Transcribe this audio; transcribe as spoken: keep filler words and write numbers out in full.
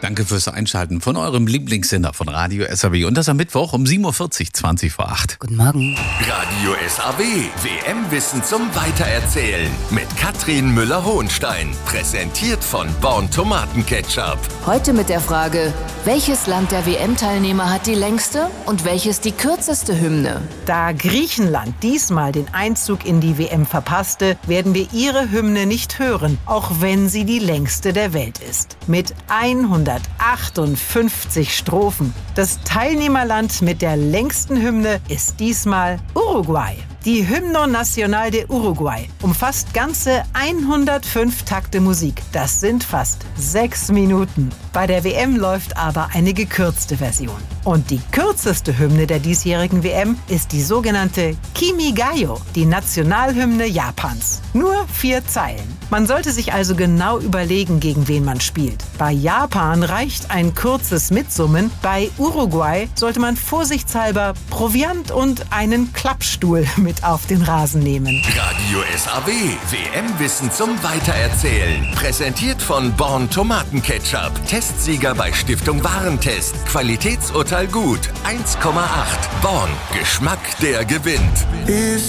Danke fürs Einschalten von eurem Lieblingssender von Radio S A W. Und das am Mittwoch um sieben Uhr vierzig, zwanzig vor acht. Guten Morgen. Radio S A W, W M-Wissen zum Weitererzählen. Mit Katrin Müller-Hohenstein. Präsentiert von Born Tomatenketchup. Heute mit der Frage, welches Land der W M-Teilnehmer hat die längste und welches die kürzeste Hymne? Da Griechenland diesmal den Einzug in die W M verpasste, werden wir ihre Hymne nicht hören, auch wenn sie die längste der Welt ist. Mit hundertachtundfünfzig Strophen. Das Teilnehmerland mit der längsten Hymne ist diesmal Uruguay. Die Hymno Nacional de Uruguay umfasst ganze hundertfünf Takte Musik. Das sind fast sechs Minuten. Bei der W M läuft aber eine gekürzte Version. Und die kürzeste Hymne der diesjährigen W M ist die sogenannte Kimi-ga-yo, die Nationalhymne Japans. Nur vier Zeilen. Man sollte sich also genau überlegen, gegen wen man spielt. Bei Japan reicht ein kurzes Mitsummen. Bei Uruguay sollte man vorsichtshalber Proviant und einen Klappstuhl mit auf den Rasen nehmen. Radio S A W, W M-Wissen zum Weitererzählen. Präsentiert von Born Tomatenketchup. Testsieger bei Stiftung Warentest. Qualitätsurteil gut. eins Komma acht. Born. Geschmack, der gewinnt.